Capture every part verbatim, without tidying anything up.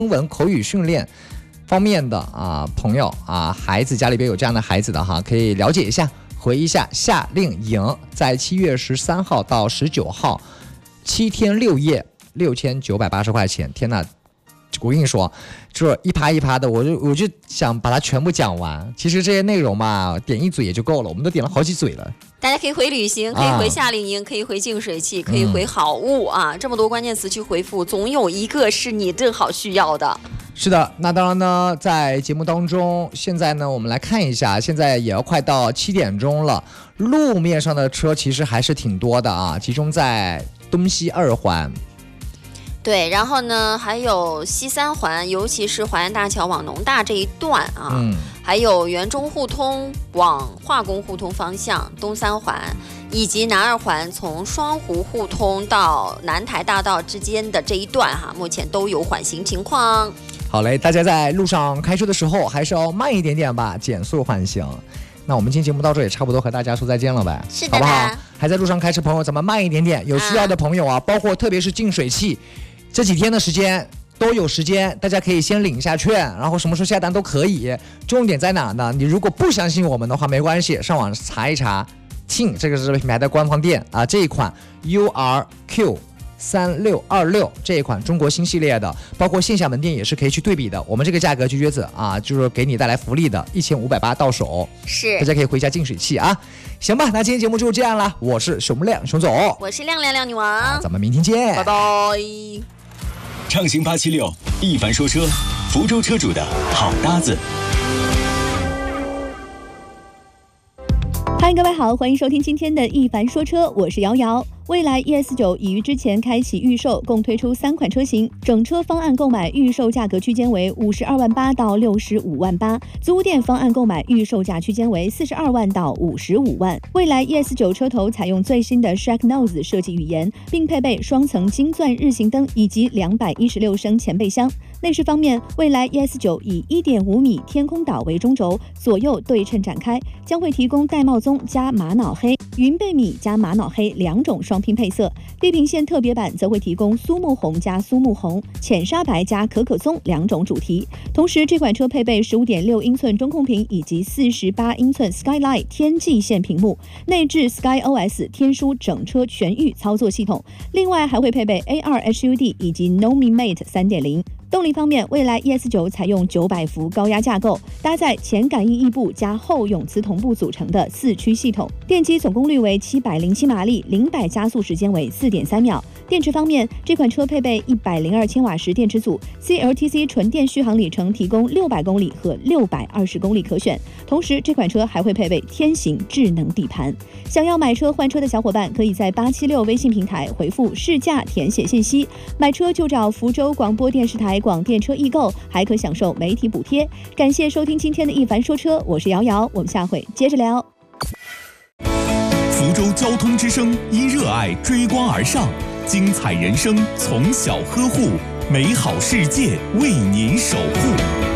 中文口语训练方面的啊朋友啊，孩子家里边有这样的孩子的哈，可以了解一下，回一下夏令营，在七月十三号到十九号，七天六夜，六千九百八十块钱。天哪！我跟你说，就是一趴一趴的，我就我就想把它全部讲完。其实这些内容嘛，点一嘴也就够了，我们都点了好几嘴了。 大家可以回旅行，可以回夏令营，啊、可以回净水器，可以回好物啊！这么多关键词去回复，总有一个是你正好需要的。 是的，那当然呢，在节目当中，现在呢，我们来看一下，现在也要快到七点钟了，路面上的车其实还是挺多的啊，集中在东西二环。 对，然后呢，还有西三环，尤其是华安大桥往农大这一段啊，嗯、还有园中互通往化工互通方向东三环，以及南二环从双湖互通到南台大道之间的这一段哈、啊，目前都有缓行情况。 好嘞，大家在路上开车的时候还是要慢一点点吧，减速缓行。那我们今天节目到这也差不多和大家说再见了呗， 是的， 好不好？还在路上开车朋友，咱们慢一点点，有需要的朋友啊，啊包括特别是净水器。这几天的时间都有时间，大家可以先领一下券，然后什么时候下单都可以。重点在哪呢？你如果不相信我们的话，没关系，上网查一查 Ting 这个是品牌的官方店啊，这一款 U R Q 三六二六这一款中国新系列的，包括线下门店也是可以去对比的。我们这个价格绝绝子啊，就是给你带来福利的，一千五百八到手， 是大家可以回家净水器啊。行吧，那今天节目就这样了。我是熊亮熊总， 我是亮亮亮女王， 咱们明天见， 拜拜。 畅行八七六，一凡说车，福州车主的好搭子。 嗨，各位好，欢迎收听今天的一凡说车，我是瑶瑶。蔚来 E S 九 已于之前开启预售，共推出三款车型，整车方案购买预售价格区间为五十二万八到六十五万八，租店方案购买预售价区间为四十二万到五十五万。蔚来 E S 九 车头采用最新的 Shark Nose 设计语言，并配备双层金钻日行灯以及两百一十六升前备箱。内饰方面，蔚来 E S 九 以 一点五米天空岛为中轴，左右对称展开，将会提供玳瑁棕加玛瑙黑、云贝米加玛瑙黑两种双拼配色。地平线特别版则会提供苏木红加苏木红、浅沙白加可可棕两种主题。同时，这款车配备 十五点六英寸中控屏以及四十八英寸 Skyline 天际线屏幕，内置 SkyOS 天枢整车全域操作系统。另外还会配备 A 二 H U D 以及 Nomi Mate 三点零。动力方面，蔚来 E S 九 采用九百伏高压架构，搭载前感应异步加后永磁同步组成的四驱系统，电机总功率为七百零七马力，零百加速时间为 四点三秒。电池方面，这款车配备一百零二千瓦时电池组 ，C L T C 纯电续航里程提供六百公里和六百二十公里可选。同时，这款车还会配备天行智能底盘。想要买车换车的小伙伴，可以在八七六微信平台回复试驾填写信息，买车就找福州广播电视台广电车易购，还可享受媒体补贴。感谢收听今天的一凡说车，我是瑶瑶，我们下回接着聊。 福州交通之声因热爱追光而上，精彩人生从小呵护，美好世界为您守护。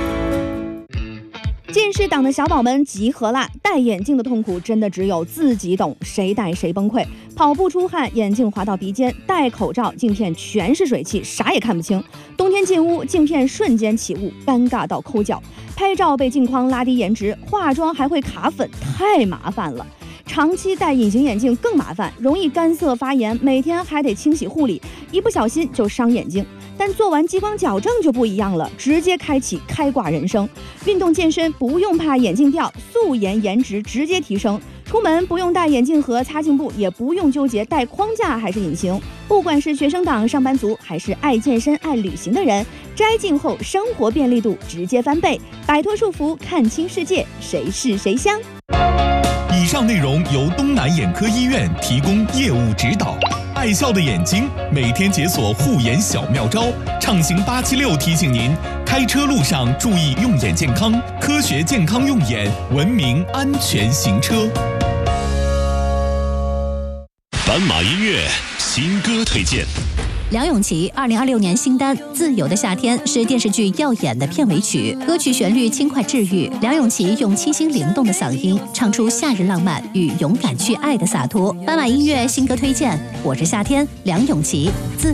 近视党的小宝们集合啦！戴眼镜的痛苦真的只有自己懂，谁戴谁崩溃。跑步出汗，眼镜滑到鼻尖；戴口罩，镜片全是水汽，啥也看不清。冬天进屋，镜片瞬间起雾，尴尬到抠脚。拍照被镜框拉低颜值，化妆还会卡粉，太麻烦了。长期戴隐形眼镜更麻烦，容易干涩发炎，每天还得清洗护理，一不小心就伤眼睛。但做完激光矫正就不一样了，直接开启开挂人生。运动健身不用怕眼镜掉，素颜颜值直接提升。出门不用带眼镜盒、擦镜布，也不用纠结戴框架还是隐形。不管是学生党、上班族，还是爱健身、爱旅行的人，摘镜后生活便利度直接翻倍，摆脱束缚，看清世界，谁是谁香。 以上内容由东南眼科医院提供业务指导。爱笑的眼睛，每天解锁护眼小妙招。畅行八七六提醒您，开车路上注意用眼健康，科学健康用眼，文明安全行车。斑马音乐新歌推荐。 梁咏琪二零二六年新单《自由的夏天》是电视剧《耀眼》的片尾曲，歌曲旋律轻快治愈。梁咏琪用清新灵动的嗓音唱出夏日浪漫与勇敢去爱的洒脱。斑马音乐新歌推荐，我是夏天，梁咏琪，自